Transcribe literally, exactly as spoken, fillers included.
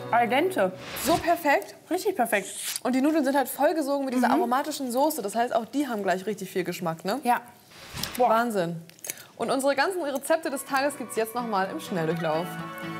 Al dente. So perfekt. Richtig perfekt. Und die Nudeln sind halt vollgesogen mit dieser aromatischen Soße. Das heißt, auch die haben gleich richtig viel Geschmack, ne? Ja. Wahnsinn. Und unsere ganzen Rezepte des Tages gibt's jetzt noch mal im Schnelldurchlauf.